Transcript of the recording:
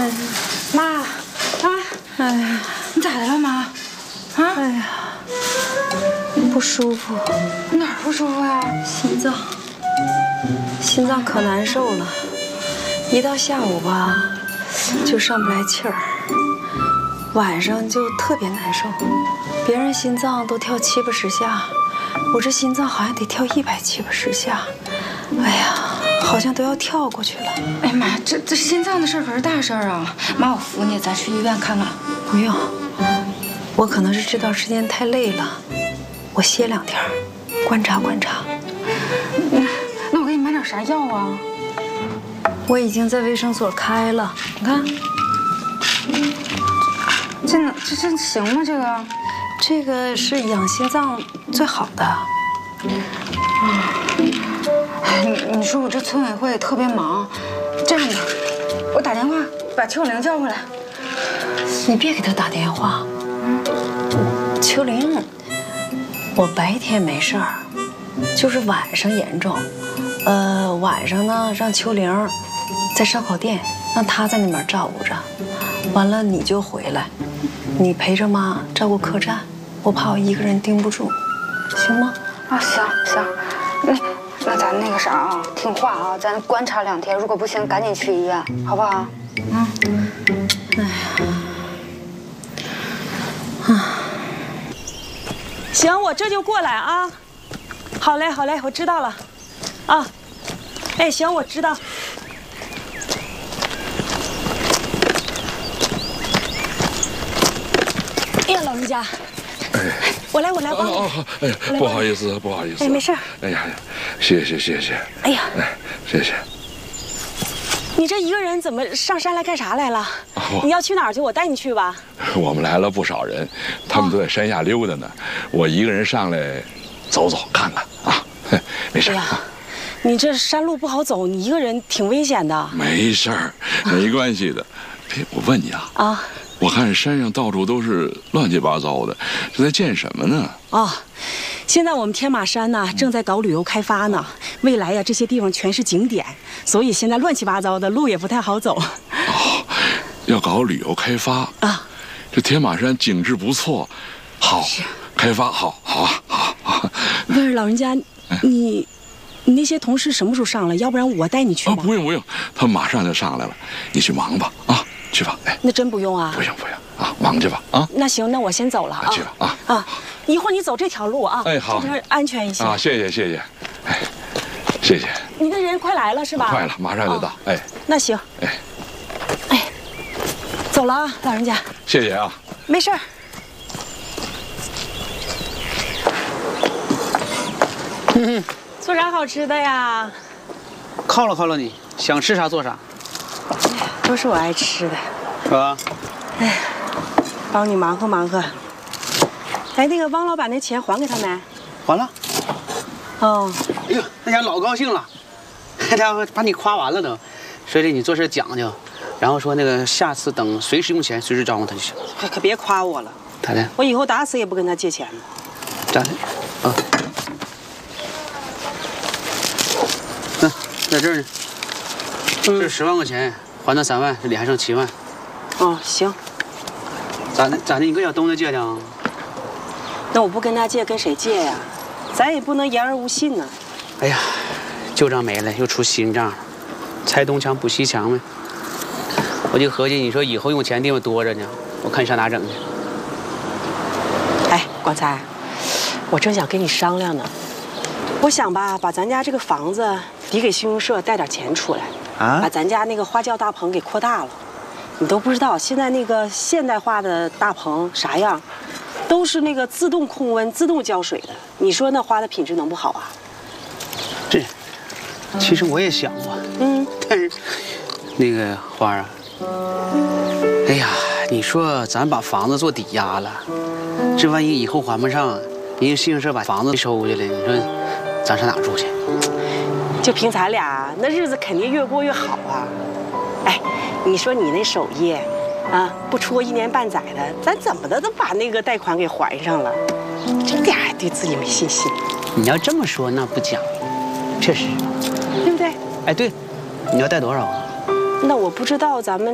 妈，哎呀，你咋的了，妈？啊？ 哎呀，不舒服。 哪儿不舒服呀？ 心脏可难受了，一到下午吧，就上不来气儿，晚上就特别难受。别人心脏都跳70、80下，我这心脏好像得跳170、80下。哎呀，好像都要跳过去了。 哎呀妈呀，这心脏的事儿可是大事儿啊！妈，我扶你，咱去医院看看。 不用，我可能是这段时间太累了，我歇2天，观察观察。 那我给你买点啥药啊？ 我已经在卫生所开了，你看。 这行吗？ 这个是养心脏最好的。 你说我这村委会特别忙，这样吧，我打电话把邱玲叫回来。 你别给他打电话。邱玲，我白天没事儿，就是晚上严重。晚上呢，让邱玲在烧烤店，让她在那边照顾着。完了你就回来，你陪着妈照顾客栈，我怕我一个人盯不住，行吗？ 啊，行，那咱那个啥啊，听话啊，咱观察2天，如果不行，赶紧去医院，好不好？ 哎呀， 行，我这就过来啊。好嘞，我知道了。啊，哎，行，我知道。哎呀，老人家， 哎， 我来帮你。 哎呀，不好意思。 哎，没事。 哎呀，谢谢。 哎呀， 谢谢。 你这一个人怎么上山来干啥来了？你要去哪儿去？我带你去吧。 我们来了不少人，他们都在山下溜达呢。我一个人上来走看看啊，没事。 哎呀，你这山路不好走，你一个人挺危险的。 没事儿，没关系的。哎，我问你啊，我看山上到处都是乱七八糟的，这在建什么呢？ 现在我们天马山呢正在搞旅游开发呢，未来呀这些地方全是景点，所以现在乱七八糟的，路也不太好走。 要搞旅游开发啊！这天马山景致不错，好，开发好啊！ 不是老人家，你那些同事什么时候上来？要不然我带你去吧。 不用，他们马上就上来了，你去忙吧啊，去吧。哎， 那真不用啊？ 不用啊，忙去吧啊。 那行，那我先走了啊。 去吧啊。 一会儿你走这条路啊。 哎，好， 这边安全一些啊。谢谢，哎，谢谢。 你的人快来了是吧？ 快了，马上就到。哎， 那行。哎，走了啊，老人家。 谢谢啊。 没事儿。做啥好吃的呀？ 犒劳你，想吃啥做啥。 都是我爱吃的。 是吧？ 哎，帮你忙活。哎，那个汪老板那钱还给他没？ 还了。 哦。 哎呦，那家老高兴了，那家伙把你夸完了都，说这你做事讲究，然后说那个下次等随时用钱随时招呼他就行。 可别夸我了。 咋的？ 我以后打死也不跟他借钱了。 咋的？啊。在这儿呢。这10万块钱，还他3万，这里还剩7万。 哦，行。 咋的？你跟小东子借的啊？ 那我不跟他借，跟谁借呀？咱也不能言而无信呢。 哎呀，旧账没了，又出新账了，拆东墙补西墙呗。我就合计，你说以后用钱地方多着呢，我看你上哪整去？ 哎，广才，我正想跟你商量呢。我想吧，把咱家这个房子抵给信用社，贷点钱出来，把咱家那个花轿大棚给扩大了。你都不知道，现在那个现代化的大棚啥样，都是那个自动控温、自动浇水的。你说那花的品质能不好啊？ 这，其实我也想过，但是那个花啊，哎呀，你说咱把房子做抵押了，这万一以后还不上，人家信用社把房子收去了，你说咱上哪住去？ 就凭咱俩，那日子肯定越过越好啊！哎，你说你那手艺，啊，不出个1年半载的，咱怎么的都把那个贷款给还上了，这点还对自己没信心。 你要这么说，那不假，确实， 对不对？ 哎，对，你要贷多少啊？ 那我不知道咱们